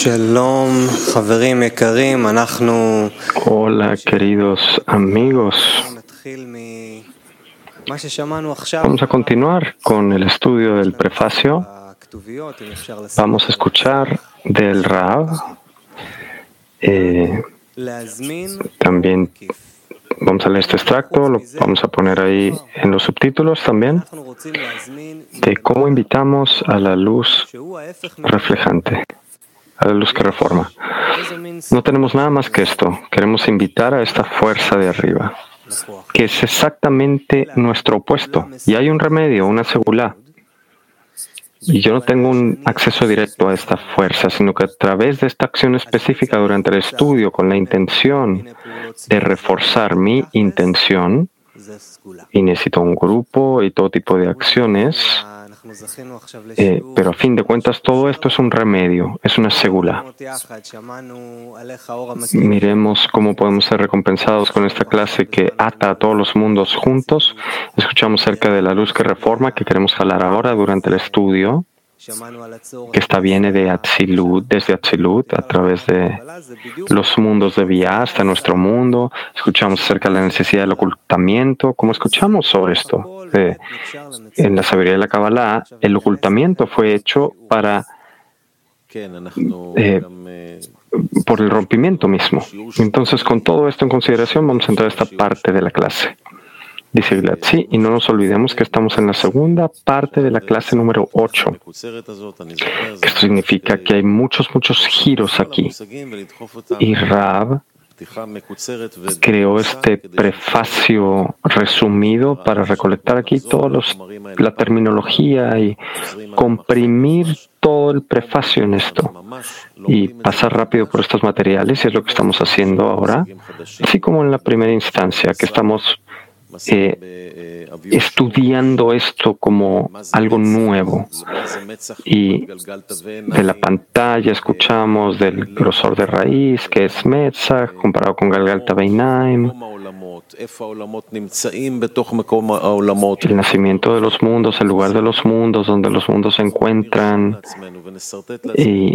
Shalom, חברים יקרים, Hola, queridos amigos. Vamos a continuar con el estudio del prefacio. Vamos a escuchar del Rav. También vamos a leer este extracto, lo vamos a poner ahí en los subtítulos también, de cómo invitamos a la luz reflejante, a la luz que reforma. No tenemos nada más que esto. Queremos invitar a esta fuerza de arriba, que es exactamente nuestro opuesto. Y hay un remedio, una segulá. Y yo no tengo un acceso directo a esta fuerza, sino que a través de esta acción específica durante el estudio, con la intención de reforzar mi intención, y necesito un grupo y todo tipo de acciones, pero a fin de cuentas todo esto es un remedio, es una segula. Miremos cómo podemos ser recompensados con esta clase que ata a todos los mundos juntos. Escuchamos acerca de la luz que reforma, que queremos jalar ahora durante el estudio, que esta viene de Atzilut, desde Atzilut, a través de los mundos de Bia hasta nuestro mundo. Escuchamos acerca de la necesidad del ocultamiento. ¿Cómo escuchamos sobre esto? En la sabiduría de la Kabbalah, el ocultamiento fue hecho por el rompimiento mismo. Entonces, con todo esto en consideración, vamos a entrar a esta parte de la clase. Dice Gilad, sí, y no nos olvidemos que estamos en la segunda parte de la clase número 8. Esto significa que hay muchos giros aquí. Y Rav creó este prefacio resumido para recolectar aquí toda la terminología y comprimir todo el prefacio en esto y pasar rápido por estos materiales, y es lo que estamos haciendo ahora, así como en la primera instancia, que estamos estudiando esto como algo nuevo. Y de la pantalla escuchamos del grosor de raíz, que es Metzach, comparado con Galgalta Beinaim, el nacimiento de los mundos, el lugar de los mundos, donde los mundos se encuentran, y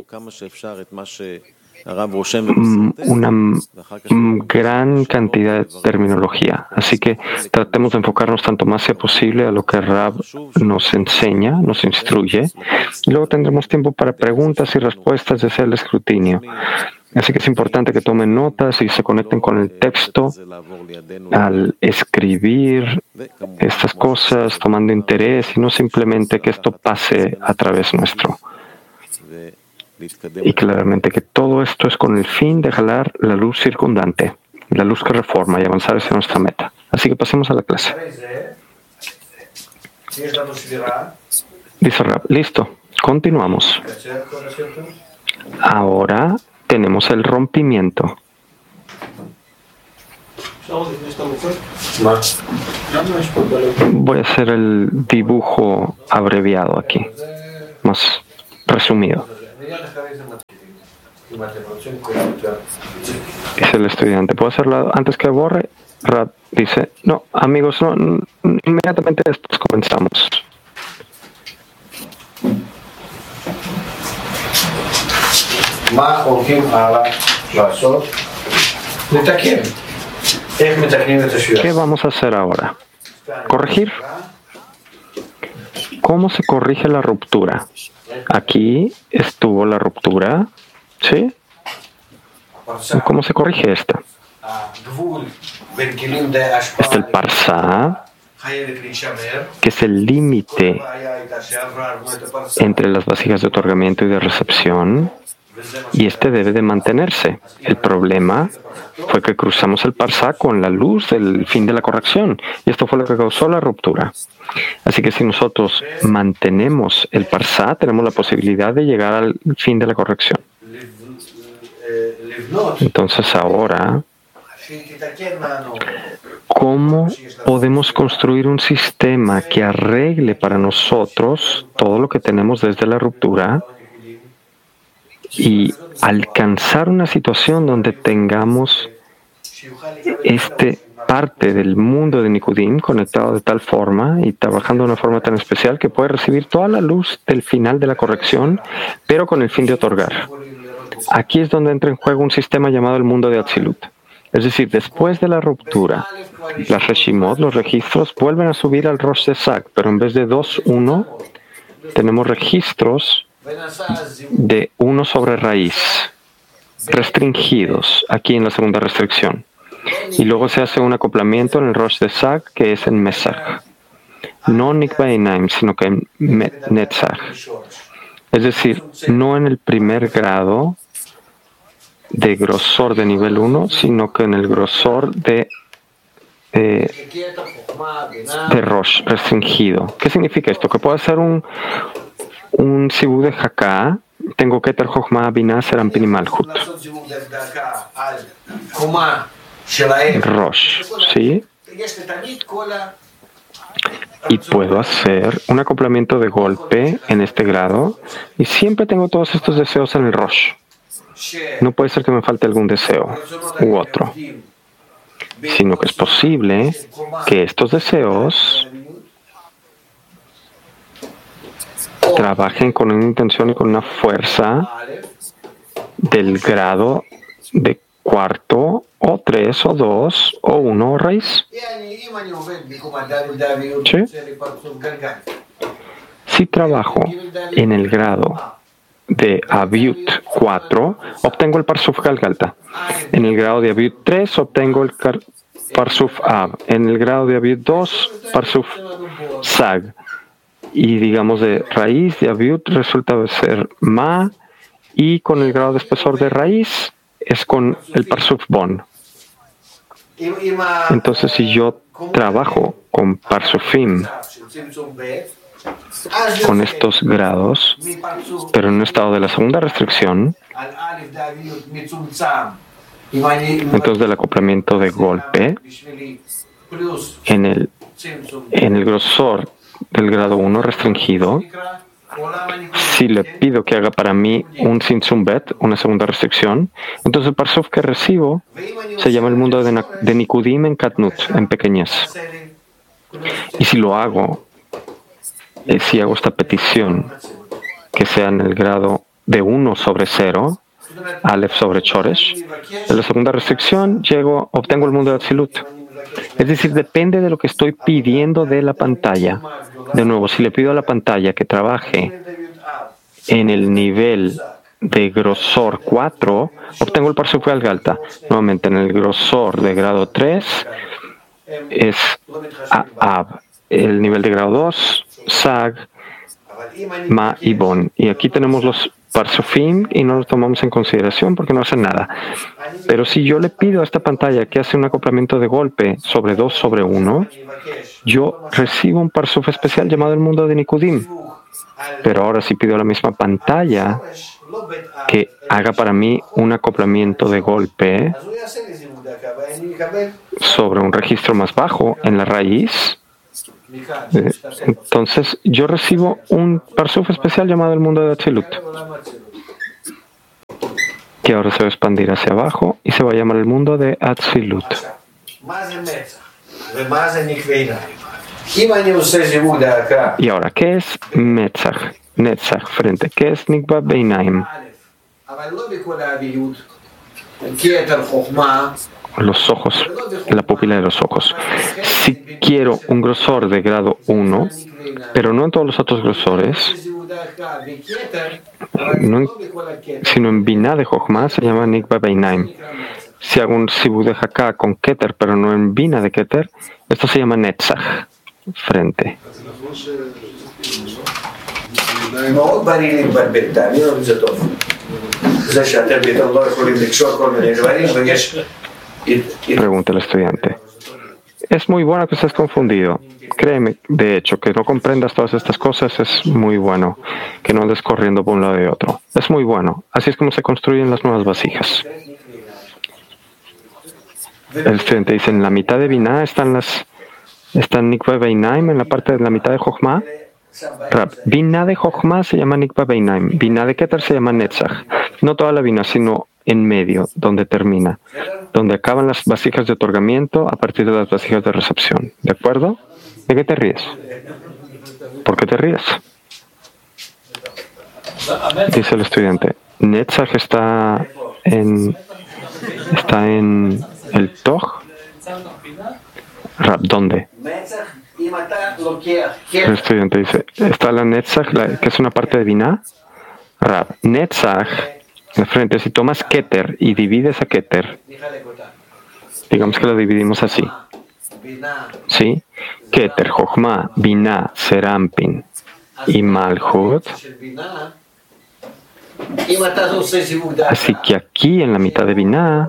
una gran cantidad de terminología. Así que tratemos de enfocarnos tanto más sea posible a lo que Rav nos enseña, nos instruye, y luego tendremos tiempo para preguntas y respuestas de hacer el escrutinio. Así que es importante que tomen notas y se conecten con el texto al escribir estas cosas, tomando interés, y no simplemente que esto pase a través nuestro. Y claramente que todo esto es con el fin de jalar la luz circundante, la luz que reforma y avanzar hacia nuestra meta. Así que pasemos a la clase. Dice Rab, listo, continuamos. Ahora tenemos el rompimiento. Voy a hacer el dibujo abreviado aquí, más resumido. Dice el estudiante, ¿puedo hacerlo antes que borre? Rab dice, no, amigos, no, inmediatamente después comenzamos. ¿Qué vamos a hacer ahora? ¿Corregir? ¿Cómo se corrige la ruptura? Aquí estuvo la ruptura, ¿sí? ¿Cómo se corrige esta? Está el parsá, que es el límite entre las vasijas de otorgamiento y de recepción, y este debe de mantenerse. El problema fue que cruzamos el parsá con la luz del fin de la corrección, y esto fue lo que causó la ruptura. Así que si nosotros mantenemos el parsá, tenemos la posibilidad de llegar al fin de la corrección. Entonces ahora, ¿cómo podemos construir un sistema que arregle para nosotros todo lo que tenemos desde la ruptura y alcanzar una situación donde tengamos parte del mundo de Nikudim conectado de tal forma y trabajando de una forma tan especial que puede recibir toda la luz del final de la corrección, pero con el fin de otorgar? Aquí es donde entra en juego un sistema llamado el mundo de Atzilut. Es decir, después de la ruptura, las Reshimot, los registros, vuelven a subir al Rosh de Sag, pero en vez de 2, 1, tenemos registros de 1 sobre raíz, restringidos, aquí en la segunda restricción. Y luego se hace un acoplamiento en el Rosh de Sag, que es en Mesach. No Nikba Einaim, sino que en Netzach. Es decir, no en el primer grado de grosor de nivel 1, sino que en el grosor de Rosh restringido. ¿Qué significa esto? Que puedo hacer un sibuk de Haká, tengo Keter, Jochma, Binah, Serampin y Malchut. Rosh, ¿sí? Y puedo hacer un acoplamiento de golpe en este grado y siempre tengo todos estos deseos en el Rosh. No puede ser que me falte algún deseo u otro, sino que es posible que estos deseos trabajen con una intención y con una fuerza del grado de cuarto, o 3, o 2, o 1, o raíz. ¿Sí? Si trabajo en el grado de Aviut 4, obtengo el Parsuf Galgalta. En el grado de Aviut 3, obtengo el Parsuf Ab. En el grado de Aviut 2, Parsuf Sag. Y digamos de raíz de Aviut resulta ser Ma, y con el grado de espesor de raíz es con el Parsuf Bon. Entonces, si yo trabajo con Parsufim, con estos grados, pero en un estado de la segunda restricción, entonces del acoplamiento de golpe, en el grosor del grado 1 restringido, si le pido que haga para mí un Tzimtzum Bet, una segunda restricción, entonces el Parsuf que recibo se llama el mundo de Nikudim en Katnut, en pequeñez. Y si lo hago, si hago esta petición, que sea en el grado de 1 sobre 0, Aleph sobre Choresh, en la segunda restricción obtengo el mundo de Atzilut. Es decir, depende de lo que estoy pidiendo de la pantalla. De nuevo, si le pido a la pantalla que trabaje en el nivel de grosor 4, obtengo el Parsuf Galgalta. Nuevamente, en el grosor de grado 3 es Ab. El nivel de grado 2, Sag, Ma y Bon. Y aquí tenemos los Parsufim y no los tomamos en consideración porque no hacen nada. Pero si yo le pido a esta pantalla que hace un acoplamiento de golpe sobre 2 sobre 1, yo recibo un Parsuf especial llamado el mundo de Nikudim. Pero ahora si pido a la misma pantalla que haga para mí un acoplamiento de golpe sobre un registro más bajo en la raíz, entonces yo recibo un Parsuf especial llamado el mundo de Atzilut, que ahora se va a expandir hacia abajo y se va a llamar el mundo de Atzilut. Y ahora, ¿qué es Metzach? Netzach, frente. ¿Qué es Nikba Beinaim? Los ojos, la pupila de los ojos. Si quiero un grosor de grado 1, pero no en todos los otros grosores, sino en Binah de Jochma, se llama Nikba Beinaim. Si hago un sibuk de Haká con Keter, pero no en Binah de Keter, esto se llama Netzach, frente. Pregunta el estudiante. Es muy bueno que estés confundido. Créeme, de hecho, que no comprendas todas estas cosas es muy bueno. Que no andes corriendo por un lado y otro. Es muy bueno. Así es como se construyen las nuevas vasijas. El estudiante dice, en la mitad de Binah están Nikba Beinaim, en la parte de la mitad de Jochma. Binah de Jochma se llama Nikba Beinaim. Binah de Keter se llama Netzach. No toda la Binah, sino en medio, donde termina. Donde acaban las vasijas de otorgamiento a partir de las vasijas de recepción. ¿De acuerdo? ¿De qué te ríes? ¿Por qué te ríes? Dice el estudiante, Netzach está en el Toj. Rab, ¿dónde? El estudiante dice, está la Netzach, que es una parte de Binah. Rab, Netzach, de frente, si tomas Keter y divides a Keter, digamos que lo dividimos así, ¿sí? Keter, Jochma, Binah, Serampin y Malhut. Así que aquí en la mitad de Binah,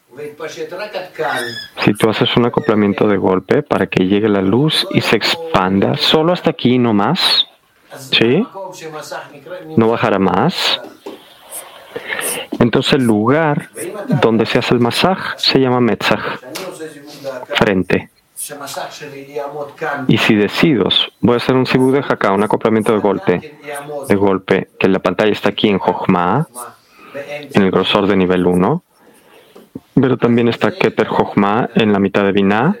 si tú haces un acoplamiento de golpe para que llegue la luz y se expanda solo hasta aquí, no más, ¿sí? No bajará más. Entonces el lugar donde se hace el masaj se llama metzach, frente. Y si decido, voy a hacer un sibud de acá, un acoplamiento de golpe, que la pantalla está aquí en Jochma, en el grosor de nivel 1, pero también está Keter Jochma en la mitad de Binah.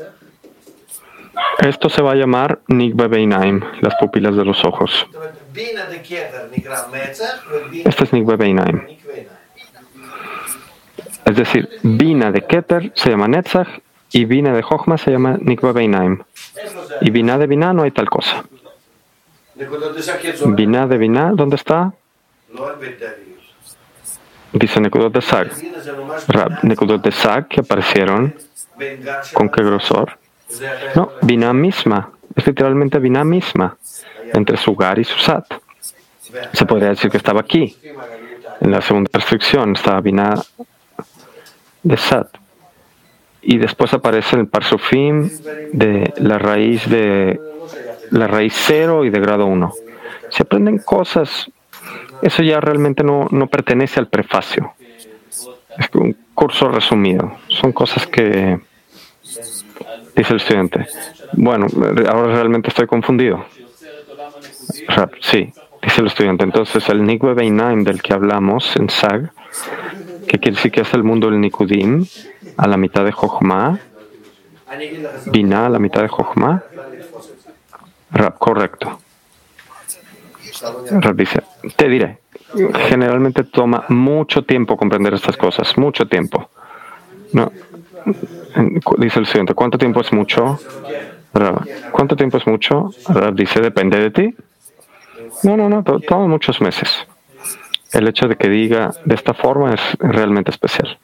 Esto se va a llamar Nikve Beinaim, las pupilas de los ojos. Este es Nikve Beinaim. Es decir, Bina de Keter se llama Netzach y Bina de Jochma se llama Nikve Beinaim. Y Bina de Bina no hay tal cosa. Bina de Bina, ¿dónde está? Dice Nekudot de Sag. Nekudot de Sag que aparecieron, ¿con qué grosor? No, Binah misma. Es literalmente Binah misma, entre Sugar y Susat. Se podría decir que estaba aquí. En la segunda restricción estaba Binah de Sat. Y después aparece el Parsufim de la raíz 0 y de grado 1. Se aprenden cosas. Eso ya realmente no pertenece al prefacio. Es un curso resumido. Son cosas que... Dice el estudiante. Bueno, ahora realmente estoy confundido. Sí, dice el estudiante. Entonces, el Nikve Beinaim del que hablamos en Sag, que quiere decir que es el mundo del Nikudim, a la mitad de Jochma, Binah a la mitad de Jochma. Rab, correcto. Rab dice, te diré, generalmente toma mucho tiempo comprender estas cosas, mucho tiempo. No. Dice el siguiente, ¿cuánto tiempo es mucho? Rab, ¿cuánto tiempo es mucho? Rab dice, depende de ti. No, toma muchos meses. El hecho de que diga de esta forma es realmente especial.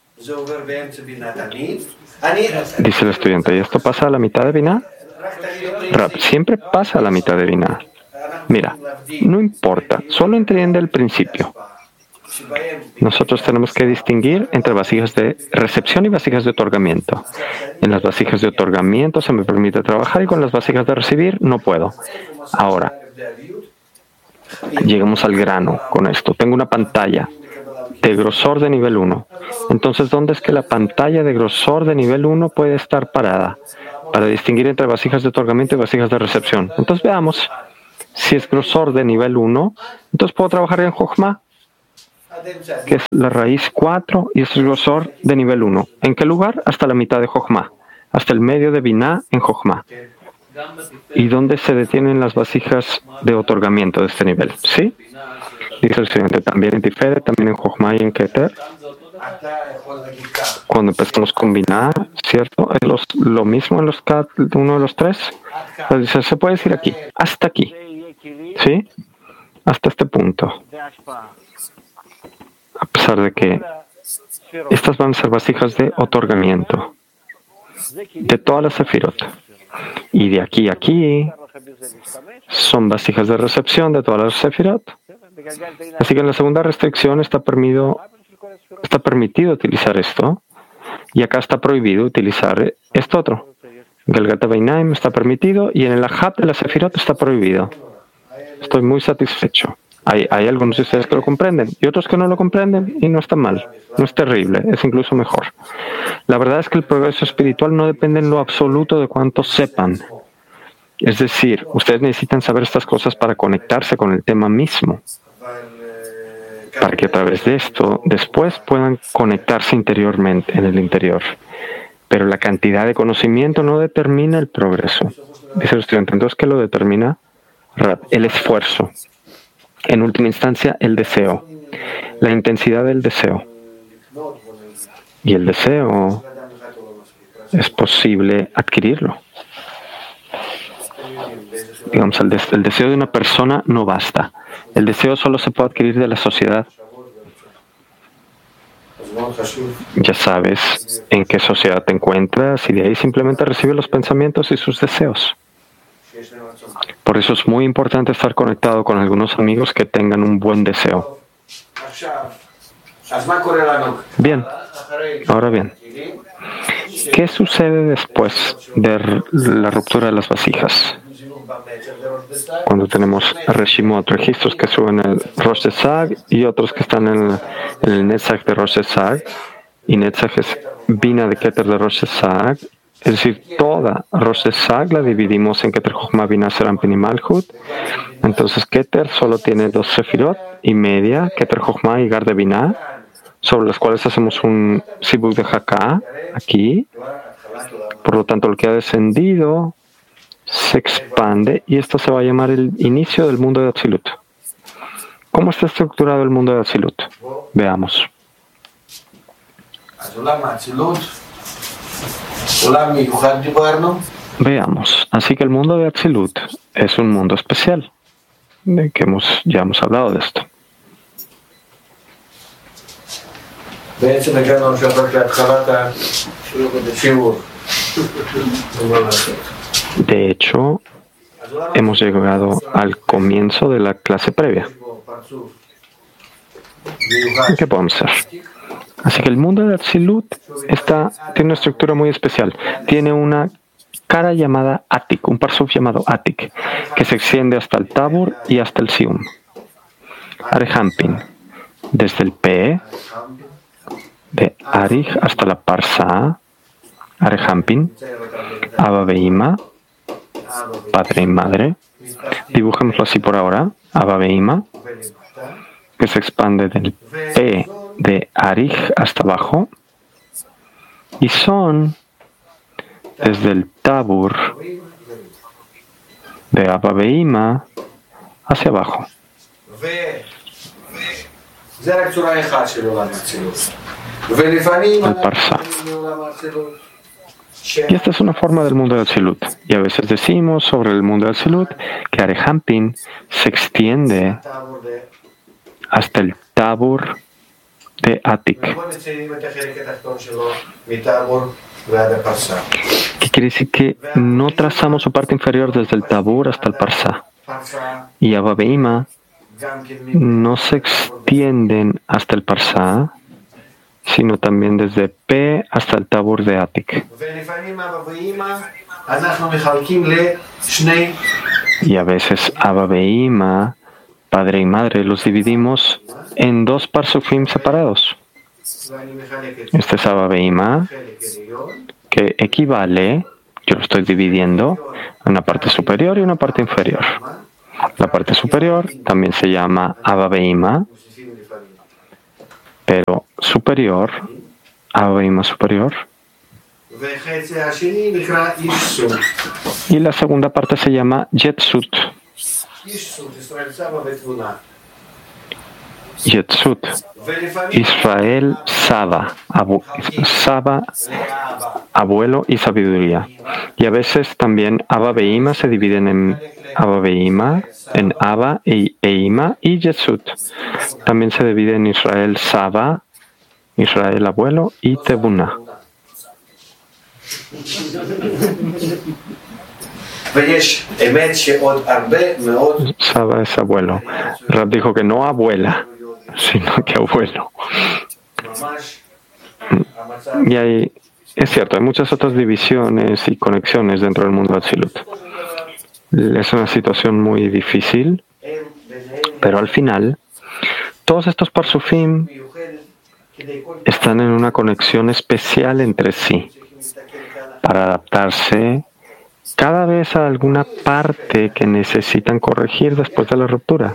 Dice el estudiante, ¿y esto pasa a la mitad de Binah? Rab, siempre pasa a la mitad de Binah. Mira, no importa, solo entiende el principio. Nosotros tenemos que distinguir entre vasijas de recepción y vasijas de otorgamiento. En las vasijas de otorgamiento se me permite trabajar y con las vasijas de recibir no puedo. Ahora, llegamos al grano con esto. Tengo una pantalla de grosor de nivel 1. Entonces, ¿dónde es que la pantalla de grosor de nivel 1 puede estar parada? Para distinguir entre vasijas de otorgamiento y vasijas de recepción. Entonces, veamos. Si es grosor de nivel 1, entonces puedo trabajar en Jochma, que es la raíz 4, y es el grosor de nivel 1. ¿En qué lugar? Hasta la mitad de Jochma, hasta el medio de Binah en Jochma. ¿Y dónde se detienen las vasijas de otorgamiento de este nivel? ¿Sí? Dice el siguiente, también en Tiferet, también en Jochma y en Keter. Cuando empezamos con Binah, ¿cierto? Es lo mismo en uno de los tres. Entonces, se puede decir aquí, hasta aquí. ¿Sí? Hasta este punto. A pesar de que estas van a ser vasijas de otorgamiento de todas las sefirot. Y de aquí a aquí son vasijas de recepción de todas las sefirot. Así que en la segunda restricción está permitido utilizar esto. Y acá está prohibido utilizar esto otro. Galgata Beinaim está permitido y en el Ahab de la sefirot está prohibido. Estoy muy satisfecho. Hay algunos de ustedes que lo comprenden y otros que no lo comprenden y no está mal, no es terrible, es incluso mejor. La verdad es que el progreso espiritual no depende en lo absoluto de cuánto sepan. Es decir, ustedes necesitan saber estas cosas para conectarse con el tema mismo, para que a través de esto después puedan conectarse interiormente, en el interior. Pero la cantidad de conocimiento no determina el progreso. Dice el estudiante, entonces, ¿qué lo determina? El esfuerzo. en última instancia, el deseo, la intensidad del deseo. Y el deseo es posible adquirirlo. Digamos, el deseo de una persona no basta. El deseo solo se puede adquirir de la sociedad. Ya sabes en qué sociedad te encuentras y de ahí simplemente recibe los pensamientos y sus deseos. Por eso es muy importante estar conectado con algunos amigos que tengan un buen deseo. Bien, ahora bien, ¿qué sucede después de la ruptura de las vasijas? Cuando tenemos Reshimot, registros que suben el Rosh Hashanah y otros que están en el Netzach de Rosh Hashanah, y Netzach es Bina de Keter de Rosh Hashanah, es decir, toda Rosh Hashanah la dividimos en Keter Chochmah, Bina, Serampin y Malchut. Entonces Keter solo tiene 2 Sefirot y media, Keter Chochmah y Gar de Bina, sobre las cuales hacemos un Sibuk de Haká aquí. Por lo tanto, lo que ha descendido se expande y esto se va a llamar el inicio del mundo de Atzilut. ¿Cómo está estructurado el mundo de Atzilut? Veamos. Veamos. Así que el mundo de Atzilut es un mundo especial, de que ya hemos hablado de esto. De hecho, hemos llegado al comienzo de la clase previa. ¿Qué podemos hacer? Así que el mundo de Atzilut tiene una estructura muy especial. Tiene una cara llamada Atik, un parsuf llamado Atik, que se extiende hasta el Tabur y hasta el Sium. Arehampin, desde el P, de Arich hasta la Parsa, Arehampin, Abba Beima, padre y madre. Dibujémoslo así por ahora. Abba Beima, que se expande del P de Arich hasta abajo. Y son desde el Tabur de Abba Beima hacia abajo. El Parsa. Y esta es una forma del mundo de Atzilut. Y a veces decimos sobre el mundo de Atzilut que Arehampin se extiende hasta el Tabur de Atik. ¿Qué quiere decir? Que no trazamos su parte inferior desde el Tabur hasta el Parsa. Y Abba Beima no se extienden hasta el Parsa, sino también desde P hasta el Tabur de Atik. Y a veces Abba Beima, padre y madre, los dividimos en 2 parsufim separados. Este es Abba Beima, que equivale, yo lo estoy dividiendo, en una parte superior y una parte inferior. La parte superior también se llama Abba Beima, pero superior, Abba Beima superior. Y la segunda parte se llama Yetzut. Yetzut, Israel Saba, Saba, abuelo y sabiduría. Y a veces también Abba Beima se dividen en Abba Beima, en Abba e Eima, y Yetzut. También se divide en Israel Saba, Israel abuelo, y Tebuna. Saba es abuelo. Rab dijo que no abuela, sino que abuelo. Y es cierto, hay muchas otras divisiones y conexiones dentro del mundo de Atzilut. Es una situación muy difícil, pero al final, todos estos parsufim están en una conexión especial entre sí para adaptarse cada vez a alguna parte que necesitan corregir después de la ruptura.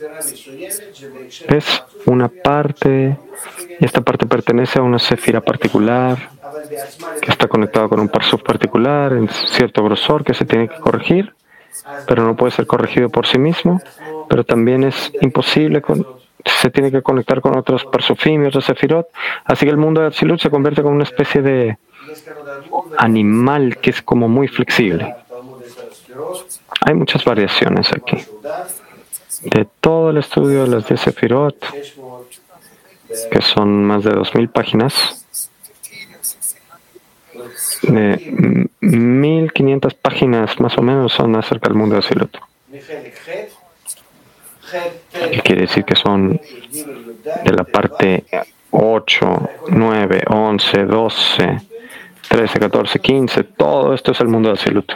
Es una parte, y esta parte pertenece a una sefira particular, que está conectada con un parsuf particular, en cierto grosor que se tiene que corregir, pero no puede ser corregido por sí mismo, pero también es imposible, se tiene que conectar con otros Parsufim y otros Sefirot, así que el mundo de Atzilut se convierte como una especie de animal que es como muy flexible. Hay muchas variaciones aquí. De todo el estudio de las 10 Sefirot, que son más de 2000 páginas, de 1500 páginas más o menos son acerca del mundo de Atzilut. ¿Qué quiere decir? Que son de la parte 8, 9, 11, 12, 13, 14, 15, todo esto es el mundo de Atzilut.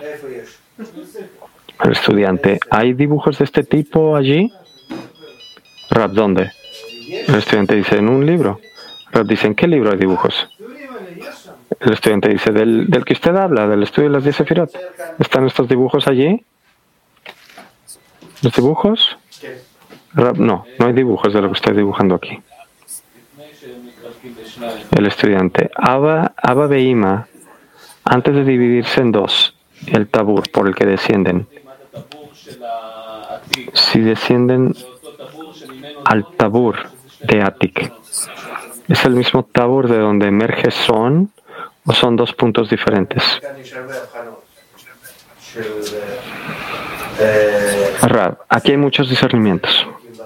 El estudiante, ¿hay dibujos de este tipo allí? Rab, ¿dónde? El estudiante dice, en un libro. Rab dice, ¿en qué libro hay dibujos? El estudiante dice, del que usted habla, del estudio de las 10 Sefirot. ¿Están estos dibujos allí? ¿Los dibujos? Rab, no hay dibujos de lo que estoy dibujando aquí. El estudiante, Abba Beima, antes de dividirse en dos, el tabur por el que descienden, si descienden al tabur de Atik, ¿es el mismo tabur de donde emerge Son o son dos puntos diferentes? Rab, aquí hay muchos discernimientos,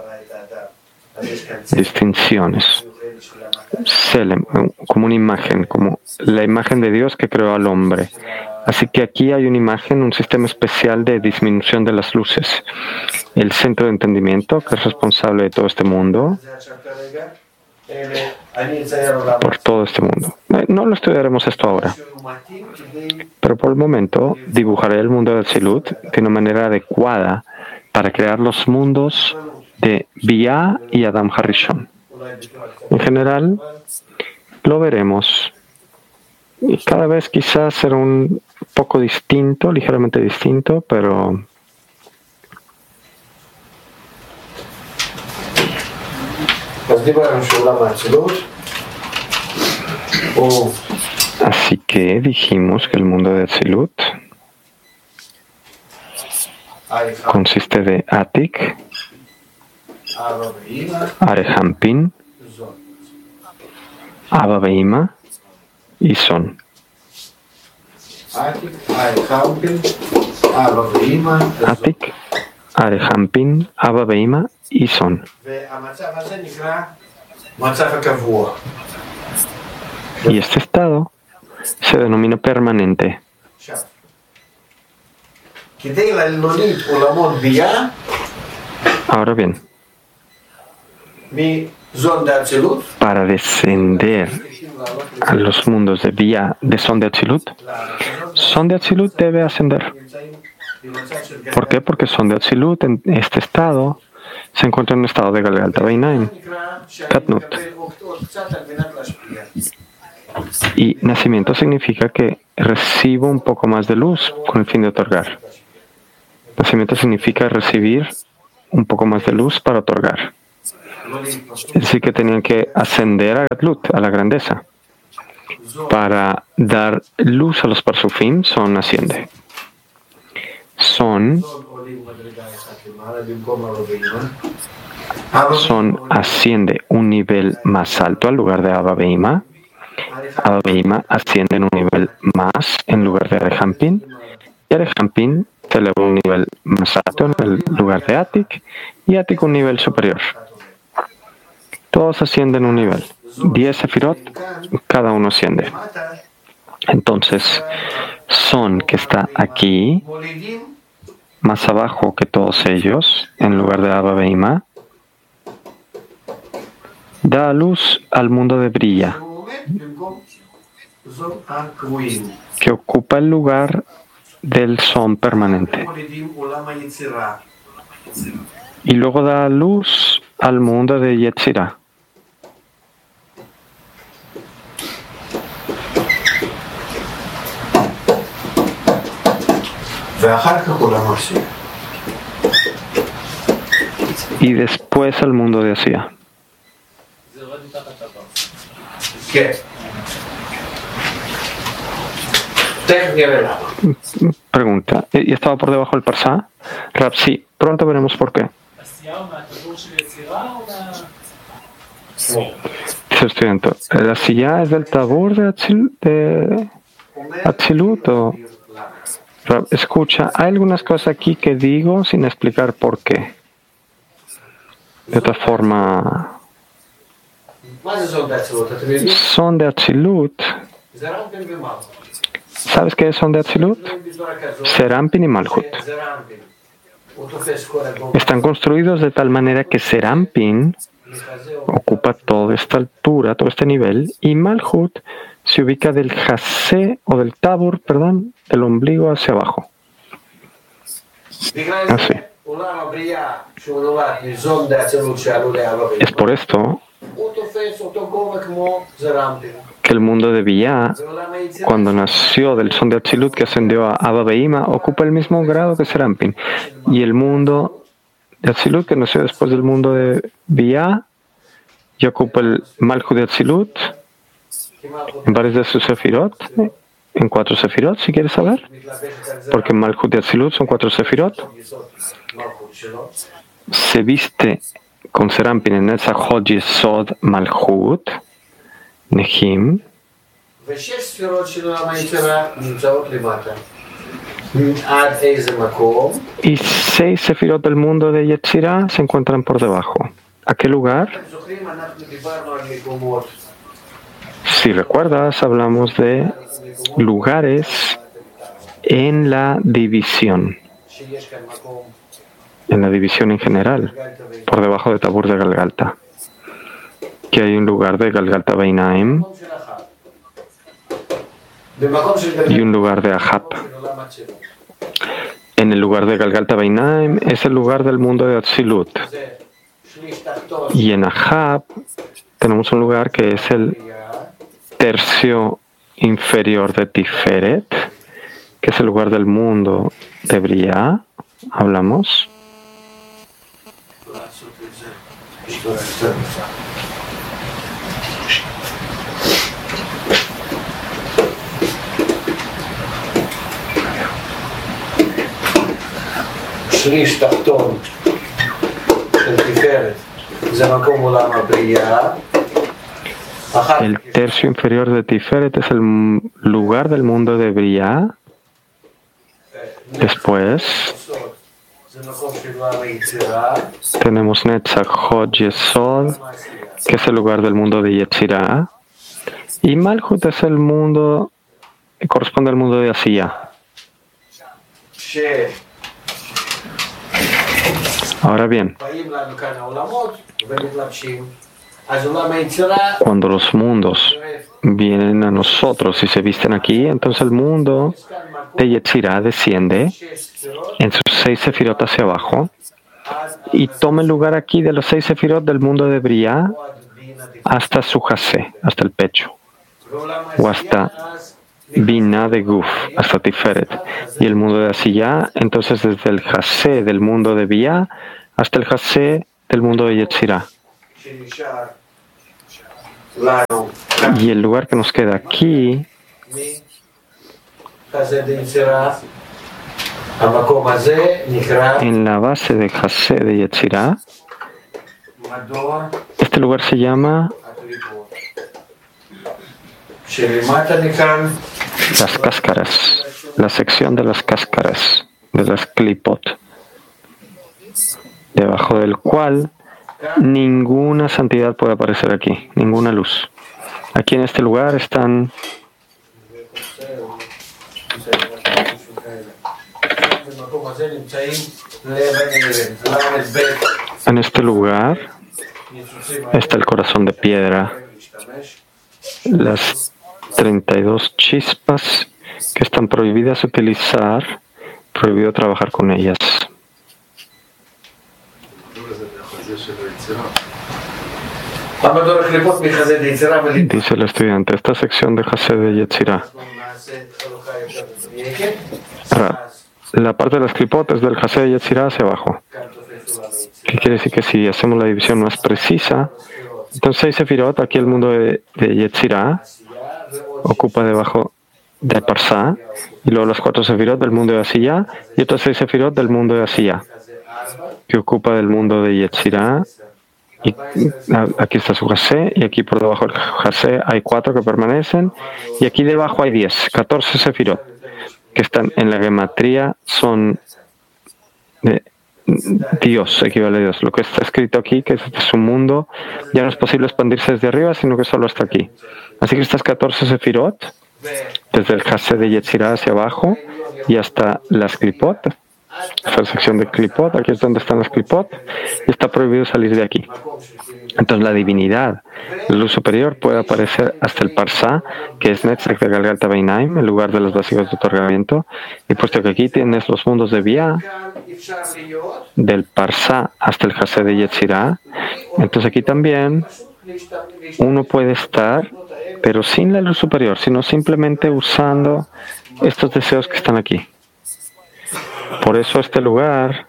distinciones. Selem, como una imagen, como la imagen de Dios que creó al hombre. Así que aquí hay una imagen, un sistema especial de disminución de las luces. El centro de entendimiento, que es responsable de todo este mundo, por todo este mundo. No lo estudiaremos esto ahora, pero por el momento dibujaré el mundo de Atzilut de una manera adecuada para crear los mundos de Bia y Adam Harishon. En general, lo veremos. Y cada vez quizás será un poco distinto, ligeramente distinto, pero así que dijimos que el mundo de Atzilut consiste de Atik, Arehampin, Abba Beima y Son. Atik, Arehampin, Abba Beima y Son. Y este estado se denomina permanente. Ahora bien, para descender a los mundos de Bia de Son de Atzilut debe ascender. ¿Por qué? Porque Son de Atzilut en este estado se encuentra en un estado de Galgalta Beinaim, Katnut. Y nacimiento significa que recibo un poco más de luz con el fin de otorgar. Nacimiento significa recibir un poco más de luz para otorgar. Es decir, que tenían que ascender a Gatlut, a la grandeza. Para dar luz a los Parsufim, Son asciende. Son asciende un nivel más alto al lugar de Abba Beima. Abba Beima asciende en un nivel más en lugar de Arehampin. Y Arehampin se eleva un nivel más alto en el lugar de Atik. Y Atik un nivel superior. Todos ascienden un nivel. 10 Sefirot, cada uno asciende. Entonces, Son, que está aquí, más abajo que todos ellos, en lugar de Abba Beima, da luz al mundo de Bria, que ocupa el lugar del Son permanente. Y luego da luz al mundo de Yetzirah. Y después al mundo de Asia. Pregunta, ¿y estaba por debajo del Parsá? Rab, sí, pronto veremos por qué. Dice estudiante, ¿la silla es del tabur de Atzilut o...? Rab, escucha, hay algunas cosas aquí que digo sin explicar por qué. De otra forma, son de Atzilut. ¿Sabes qué son de Atzilut? Serampin y Malhut. Están construidos de tal manera que Serampin ocupa toda esta altura, todo este nivel, y Malhut se ubica del Jasé o del Tabur, perdón, del ombligo hacia abajo. Así. Es por esto que el mundo de Biyá, cuando nació del son de Atzilut que ascendió a Abba Behima, ocupa el mismo grado que Serampin. Y el mundo de Atzilut que nació después del mundo de Biyá, y ocupa el Malhut de Atzilut en varios de sus sefirot, en 4 sefirot, si quieres saber, porque Malhut de Atzilut son 4 sefirot. Se viste con Serampin en Netzach Hod Yesod Malhut Nehim, y 6 sefirot del mundo de Yetzirah se encuentran por debajo. ¿A qué lugar? Si recuerdas, hablamos de lugares en la división. En la división en general, por debajo de Tabur de Galgalta, que hay un lugar de Galgalta Beinaim y un lugar de Ahab. En el lugar de Galgalta Beinaim es el lugar del mundo de Atzilut, y en Ahab tenemos un lugar que es el tercio inferior de Tiferet, que es el lugar del mundo de Briá. Hablamos. El tercio inferior de Tiferet es el lugar del mundo de Briá. Después tenemos Netzach Hod Yesod, que es el lugar del mundo de Yetzirah, y Malhut es el mundo que corresponde al mundo de Asiyah. Ahora bien, cuando los mundos vienen a nosotros y se visten aquí, entonces el mundo de Yetzirah desciende en sus 6 sefirot hacia abajo y toma el lugar aquí de los 6 sefirot del mundo de Briá hasta su Jasé, hasta el pecho, o hasta Bina de Guf, hasta Tiferet. Y el mundo de Asiyah, entonces desde el Jasé del mundo de Briá hasta el Jasé del mundo de Yetzirah. Y el lugar que nos queda aquí en la base de Jasé de Yetzirah, este lugar se llama las cáscaras, la sección de las cáscaras, de las klipot, debajo del cual ninguna santidad puede aparecer aquí, ninguna luz. Aquí en este lugar están en este lugar está el corazón de piedra, las 32 chispas que están prohibidas utilizar, prohibido trabajar con ellas. Dice el estudiante, esta sección de Jasé de Yetzirah. La parte de las klipot es del Jasé de Yetzirah hacia abajo. ¿Qué quiere decir? Que si hacemos la división más precisa, entonces 6 sefirot, aquí el mundo de Yetzirah ocupa debajo de Parsá, y luego las 4 sefirot del mundo de Asiyah, y otras 6 sefirot del mundo de Asiyah, que ocupa del mundo de Yetzirah. Y aquí está su Jasé, y aquí por debajo del Jasé hay 4 que permanecen, y aquí debajo hay 10, 14 sefirot, que están en la gematría, son de Dios, equivale a Dios. Lo que está escrito aquí, que es un mundo, ya no es posible expandirse desde arriba, sino que solo hasta aquí. Así que estas 14 sefirot, desde el Jasé de Yetzirah hacia abajo, y hasta las Klipot, esta la sección de Klipot, aquí es donde están las Klipot, y está prohibido salir de aquí. Entonces la divinidad, la luz superior, puede aparecer hasta el Parsá, que es Netzach de Galgalta Beinaim, el lugar de los vacíos de otorgamiento, y puesto que aquí tienes los mundos de Bia, del Parsá hasta el Jasé de Yetzirah, entonces aquí también uno puede estar, pero sin la luz superior, sino simplemente usando estos deseos que están aquí. Por eso este lugar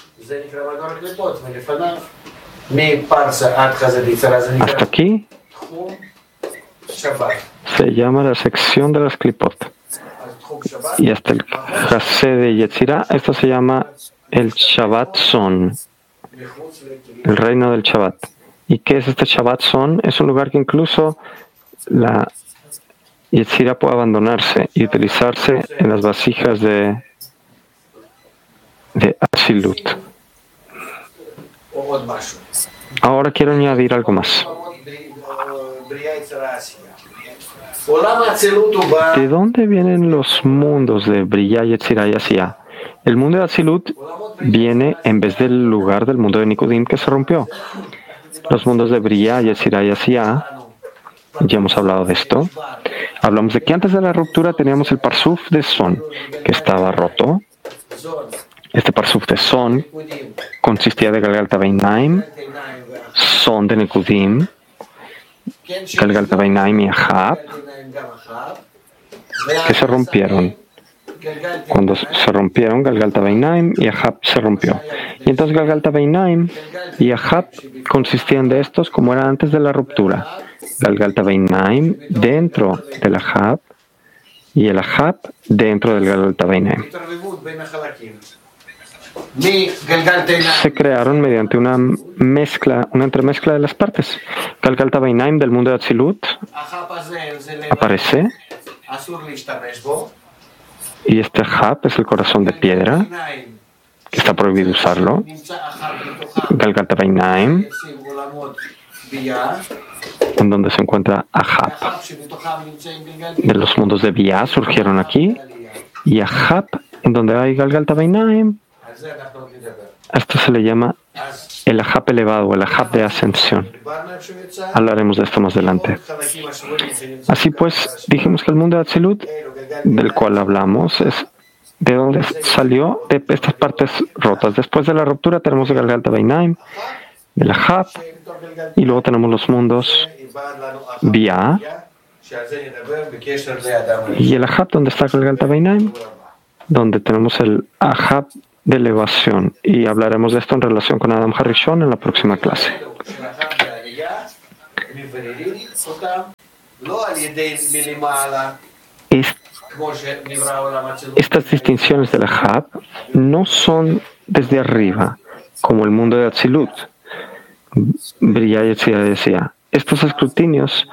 hasta aquí se llama la sección de las Klipot, y hasta el Jasé de Yetzirah, esto se llama el Shabbat Son, el reino del Shabbat. ¿Y qué es este Shabbat Son? Es un lugar que incluso la Yetzirah puede abandonarse y utilizarse en las vasijas de Atzilut. Ahora quiero añadir algo más. ¿De dónde vienen los mundos de Briya, Yetzirah y Asiyah? El mundo de Atzilut viene en vez del lugar del mundo de Nikudim que se rompió. Los mundos de Briya, Yetzirah y Asiyah, ya hemos hablado de esto. Hablamos de que antes de la ruptura teníamos el Parsuf de Son, que estaba roto. Este Parsuf de Son consistía de Galgalta Beinaim, Son de Nekudim, Galgalta Beinaim y Ahab, que se rompieron. Cuando se rompieron, Galgalta Beinaim y Ahab se rompió. Y entonces Galgalta Beinaim y Ahab consistían de estos como era antes de la ruptura. Galgalta Beinaim dentro del Ahab y el Ahab dentro del Galgalta Beinaim. Se crearon mediante una mezcla, una entremezcla de las partes. Galgalta Beinaim del mundo de Atzilut aparece, y este Ahab es el corazón de piedra, que está prohibido usarlo. Galgalta Beinaim, en donde se encuentra Ahab. De los mundos de Bia surgieron aquí, y Ahab, en donde hay Galgalta Beinaim, a esto se le llama el Ahab elevado, el Ahab de ascensión. Hablaremos de esto más adelante. Así pues, dijimos que el mundo de Atzilut, del cual hablamos, es de donde salió de estas partes rotas. Después de la ruptura tenemos el Galgalta Beinaim, el Ahab, y luego tenemos los mundos Bia, y el Ahab donde está el Galgalta Beinaim, donde tenemos el Ahab de elevación, y hablaremos de esto en relación con Adam Harishon en la próxima clase. Estas distinciones del Ahab no son desde arriba, como el mundo de Atzilut, Briya, Yetzirah y Asiyah. Estos escrutinios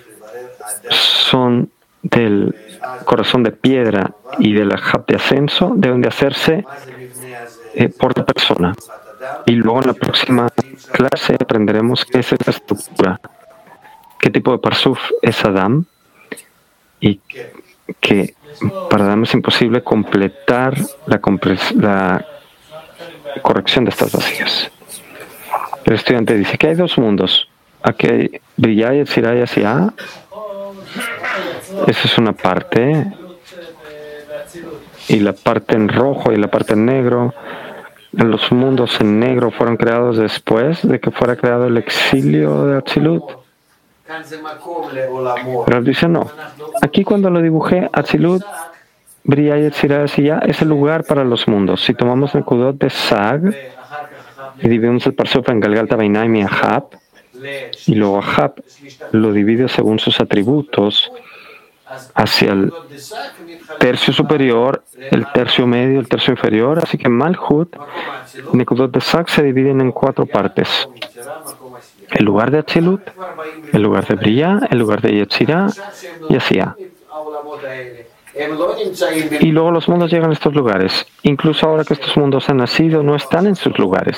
son del corazón de piedra y del Ahab de ascenso, deben de hacerse por la persona. Y luego en la próxima clase aprenderemos qué es esta estructura, qué tipo de Parsuf es Adam, y que para Adam es imposible completar la corrección de estas vasijas. El estudiante dice que hay dos mundos. Aquí hay Briya, Yetzirah y Asiyah. Esa es una parte. Y la parte en rojo y la parte en negro. Los mundos en negro fueron creados después de que fuera creado el exilio de Atzilut. Pero él dice no. Aquí cuando lo dibujé, Atzilut, Briya, Yetzirah y Asiyah es el lugar para los mundos. Si tomamos el Kudot de Sag y dividimos el Parsuf en Galgalta Beinaim y Ahab, y luego Ahab lo divide según sus atributos, hacia el tercio superior, el tercio medio, el tercio inferior. Así que Malhut, Nekudot de Sak se dividen en 4 partes. El lugar de Atzilut, el lugar de Briya, el lugar de Yetzirah y Asiyah. Y luego los mundos llegan a estos lugares. Incluso ahora que estos mundos han nacido, no están en sus lugares.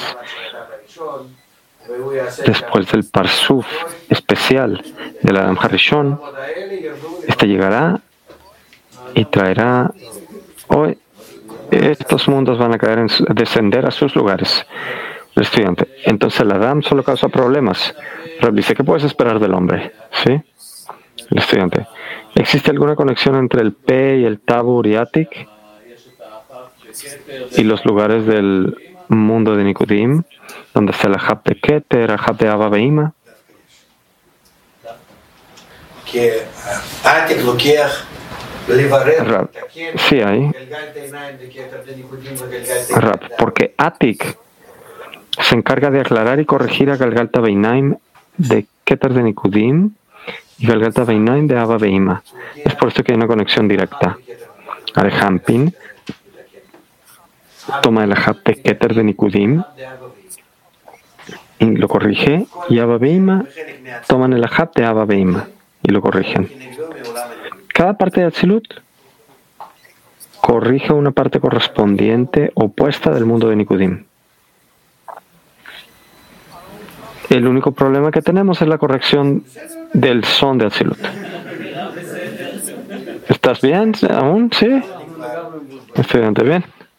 Después del Parsuf especial del Adam Harishon, este llegará y traerá. Hoy estos mundos van a descender a sus lugares. El estudiante. Entonces el Adam solo causa problemas. Rab dice, ¿qué puedes esperar del hombre? ¿Sí? El estudiante. ¿Existe alguna conexión entre el P y el Tabur y Atik? Y los lugares del mundo de Nikudim, donde está el Ahab de Keter, Ahab de Abba Beima. Rab. Sí hay. Rab. Porque Atik se encarga de aclarar y corregir a Galgalta Beinaim de Keter de Nikudim y Galgalta Beinaim de Abba Beima. Es por esto que hay una conexión directa. Arehampin toma el Ahab de Keter de Nikudim y lo corrige, y Abba Beima toman el Ahab de Abba Beima y lo corrigen. Cada parte de Atzilut corrige una parte correspondiente opuesta del mundo de Nikudim. El único problema que tenemos es la corrección del son de Atzilut. ¿Estás bien aún? ¿Sí? Estudiante, bien.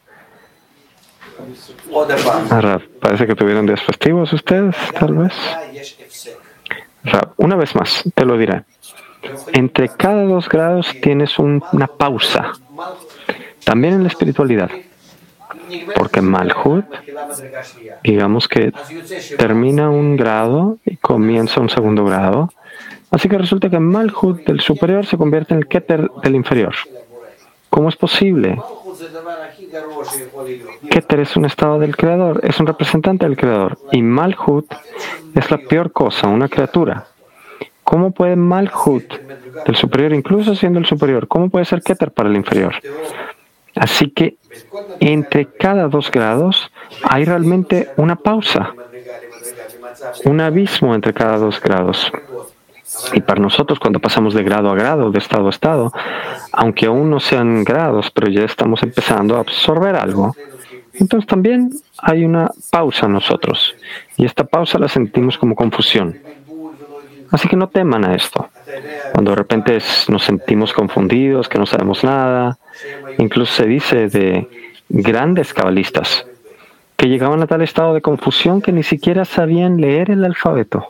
Rab, parece que tuvieron días festivos ustedes, tal vez. Rab, una vez más, te lo diré. Entre cada 2 grados tienes una pausa. También en la espiritualidad. Porque Malhut, digamos que termina un grado y comienza un segundo grado. Así que resulta que Malhut del superior se convierte en el Keter del inferior. ¿Cómo es posible? Keter es un estado del creador, es un representante del creador. Y Malhut es la peor cosa, una criatura. ¿Cómo puede Malhut del superior, incluso siendo el superior, cómo puede ser Keter para el inferior? Así que entre cada 2 grados hay realmente una pausa, un abismo entre cada 2 grados. Y para nosotros, cuando pasamos de grado a grado, de estado a estado, aunque aún no sean grados, pero ya estamos empezando a absorber algo, entonces también hay una pausa en nosotros. Y esta pausa la sentimos como confusión. Así que no teman a esto. Cuando de repente nos sentimos confundidos, que no sabemos nada, incluso se dice de grandes cabalistas que llegaban a tal estado de confusión que ni siquiera sabían leer el alfabeto,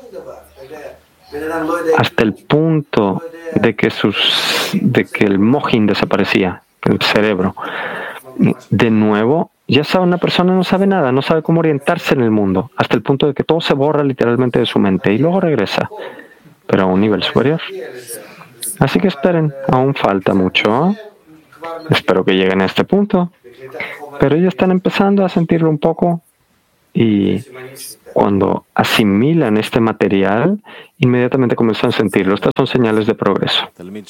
hasta el punto de que el mojín desaparecía, el cerebro. De nuevo, ya sabe, una persona no sabe nada, no sabe cómo orientarse en el mundo, hasta el punto de que todo se borra literalmente de su mente y luego regresa, pero a un nivel superior. Así que esperen, aún falta mucho. Espero que lleguen a este punto, pero ellos están empezando a sentirlo un poco, y cuando asimilan este material, inmediatamente comienzan a sentirlo. Estas son señales de progreso.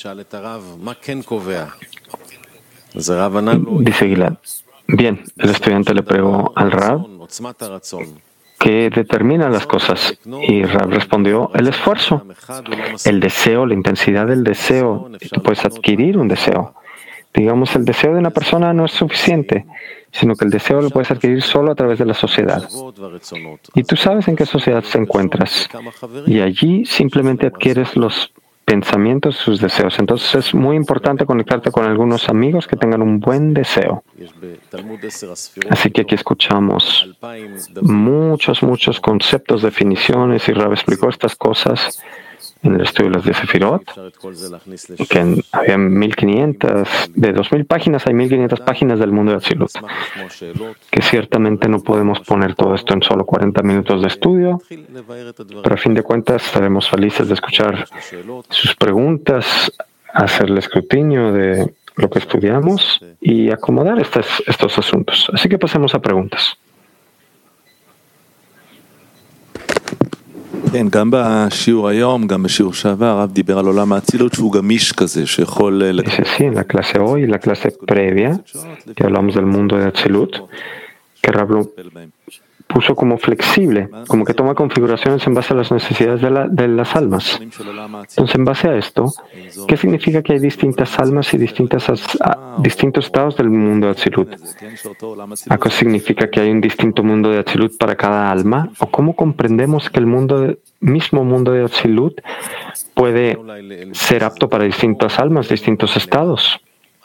Dice Gilad. Bien, el estudiante le preguntó al Rab qué determina las cosas, y Rab respondió: el esfuerzo, el deseo, la intensidad del deseo. Tú puedes adquirir un deseo. Digamos, el deseo de una persona no es suficiente, sino que el deseo lo puedes adquirir solo a través de la sociedad. Y tú sabes en qué sociedad te encuentras. Y allí simplemente adquieres los pensamientos, sus deseos. Entonces es muy importante conectarte con algunos amigos que tengan un buen deseo. Así que aquí escuchamos muchos conceptos, definiciones, y Rab explicó estas cosas en el estudio de las de Sefirot, que había 1500, de 2000 páginas, hay 1500 páginas del mundo de Atzilut, que ciertamente no podemos poner todo esto en solo 40 minutos de estudio, pero a fin de cuentas estaremos felices de escuchar sus preguntas, hacer el escrutinio de lo que estudiamos y acomodar estos asuntos. Así que pasemos a preguntas. כן, גם בשיעור היום, גם בשיעור שעבר, הרב דיבר על עולם האצילות שהוא גמיש כזה, שיכול... Dice sí, en la clase hoy, la clase previa, que hablamos del mundo de Atzilut, que Rab lo puso como flexible, como que toma configuraciones en base a las necesidades de las almas. Entonces, en base a esto, ¿qué significa que hay distintas almas y distintos estados del mundo de Atzilut? ¿Acaso significa que hay un distinto mundo de Atzilut para cada alma? ¿O cómo comprendemos que el mismo mundo de Atzilut puede ser apto para distintas almas, distintos estados?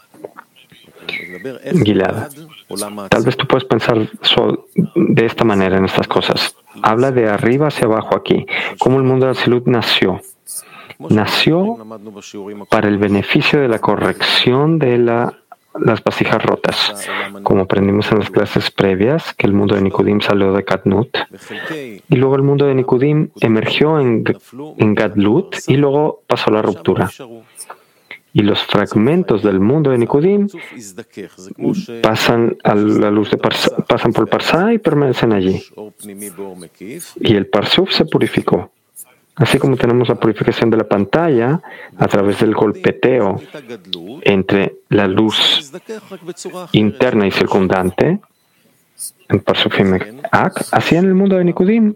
Gilad, tal vez tú puedes pensar de esta manera en estas cosas. Habla de arriba hacia abajo aquí, cómo el mundo de Atzilut nació. Nació para el beneficio de la corrección de las vasijas rotas. Como aprendimos en las clases previas, que el mundo de Nikudim salió de Katnut, y luego el mundo de Nikudim emergió en Gadlut, y luego pasó la ruptura. Y los fragmentos del mundo de Nikudim pasan a la luz pasan por el Parsá y permanecen allí. Y el Parsuf se purificó. Así como tenemos la purificación de la pantalla a través del golpeteo entre la luz interna y circundante, en Parsufim Ak, así en el mundo de Nikudim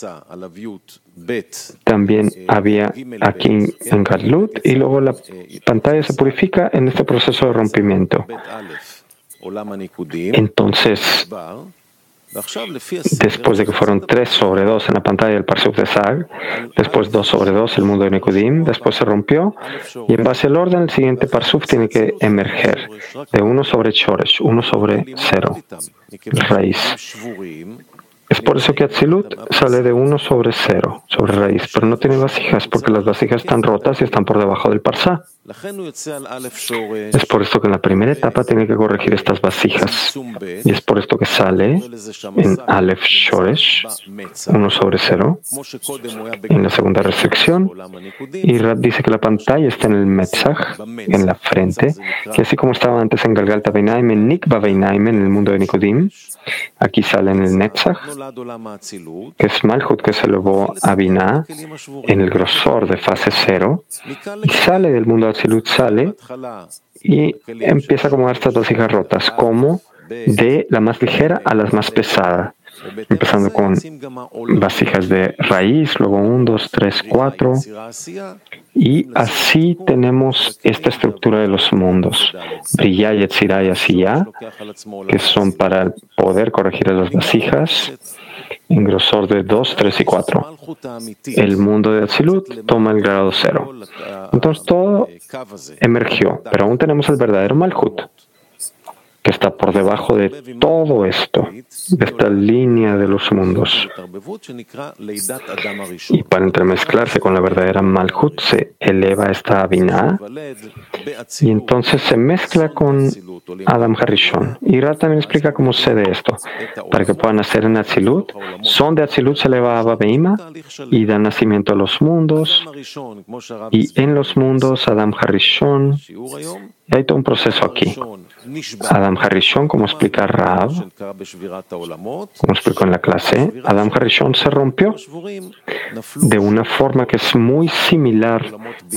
también había aquí en Gadlut, y luego la pantalla se purifica en este proceso de rompimiento. Entonces, después de que fueron 3 sobre 2 en la pantalla del Parsuf de Sag, después 2 sobre 2 el mundo de Nikudim, después se rompió, y en base al orden el siguiente Parsuf tiene que emerger de 1 sobre Shoresh, 1 sobre 0, raíz. Es por eso que Atzilut sale de 1 sobre 0, sobre raíz, pero no tiene vasijas, porque las vasijas están rotas y están por debajo del Parsá. Es por esto que en la primera etapa tiene que corregir estas vasijas. Y es por esto que sale en Aleph Shoresh, 1 sobre 0, en la segunda restricción. Y Rab dice que la pantalla está en el Metzach, en la frente, que así como estaba antes en Galgalta Beinaim, en Nikba Beinaim, en el mundo de Nikudim, aquí sale en el Netzach, que es Malchut, que se elevó a Binah, en el grosor de fase 0, y sale del mundo de Atzilut, sale y empieza a acomodar estas vasijas rotas, como de la más ligera a las más pesadas, empezando con vasijas de raíz, luego 1, 2, 3, 4, y así tenemos esta estructura de los mundos, Briyá, Yetzirá y Asiyá, que son para poder corregir las vasijas en grosor de 2, 3 y 4. El mundo de Atzilut toma el grado 0. Entonces todo emergió, pero aún tenemos el verdadero Malchut, que está por debajo de todo esto, de esta línea de los mundos. Y para entremezclarse con la verdadera Malchut, se eleva esta Binah, y entonces se mezcla con Adam Harishon. Y Rab también explica cómo sucede esto. Para que puedan nacer en Atzilut, son de Atzilut se eleva a Abba Beima y da nacimiento a los mundos, y en los mundos Adam Harishon. Y hay todo un proceso aquí. Adam Harishon, como explica Rab, como explicó en la clase, Adam Harishon se rompió de una forma que es muy similar